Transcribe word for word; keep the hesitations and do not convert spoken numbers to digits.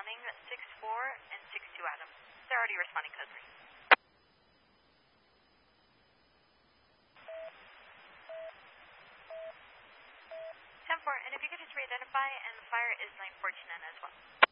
responding six four and six two Adam. They're already responding code three. ten four, and if you could just re-identify, and the fire is nine fourteen N as well.